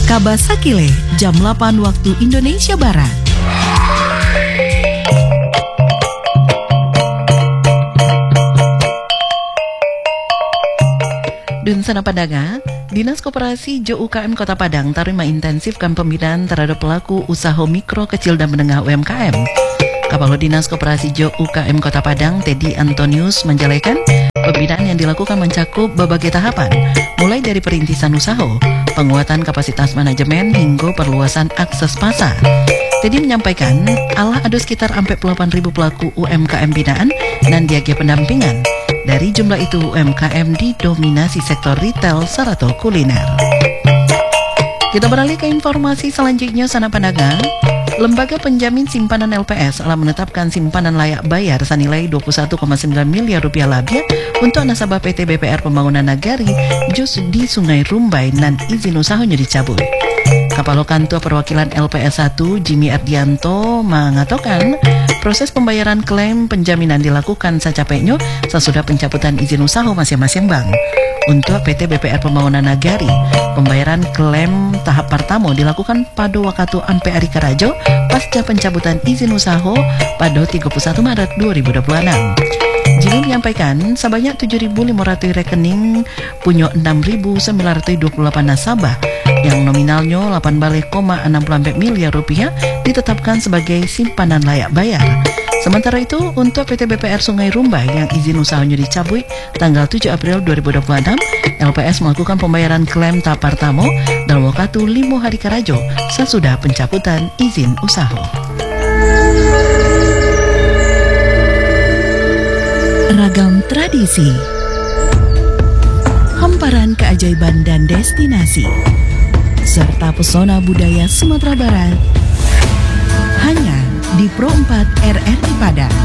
Kabasakile, jam 8 waktu Indonesia Barat. Dun sana Padaga, Dinas Koperasi Jo UKM Kota Padang tarima intensifkan pembinaan terhadap pelaku usaha mikro, kecil dan menengah UMKM. Kepala Dinas Koperasi Jo UKM Kota Padang, Teddy Antonius, menjelaskan pembinaan yang dilakukan mencakup berbagai tahapan, mulai dari perintisan usaha, penguatan kapasitas manajemen, hingga perluasan akses pasar. Teddy menyampaikan, ada sekitar 48.000 pelaku UMKM binaan dan diaga pendampingan. Dari jumlah itu, UMKM didominasi sektor retail serta kuliner. Kita beralih ke informasi selanjutnya, sana Padaga. Lembaga Penjamin Simpanan LPS telah menetapkan simpanan layak bayar senilai 21,9 miliar rupiah lebih untuk nasabah PT BPR Pembangunan Nagari Jus di Sungai Rumbai dan izin usahanya dicabut. Kepala Kantor Perwakilan LPS 1 Jimmy Ardianto mengatakan proses pembayaran klaim penjaminan dilakukan secapeknya sesudah pencabutan izin usaha masing-masing bank. Untuk PT BPR Pembangunan Nagari, pembayaran klaim tahap pertama dilakukan pada waktu ampe hari karajo pasca pencabutan izin usaha pada 31 Maret 2026. Jimmy menyampaikan sebanyak 7.500 rekening punya 6.928 nasabah yang nominalnya 18,64 miliar rupiah ditetapkan sebagai simpanan layak bayar. Sementara itu, untuk PT BPR Sungai Rumbai yang izin usahanya dicabut tanggal 7 April 2026, LPS melakukan pembayaran klaim tahap pertama dalam waktu 5 hari karajo sesudah pencabutan izin usaha. Ragam tradisi, hamparan keajaiban dan destinasi, serta pesona budaya Sumatera Barat hanya di Pro 4 RRI Padang.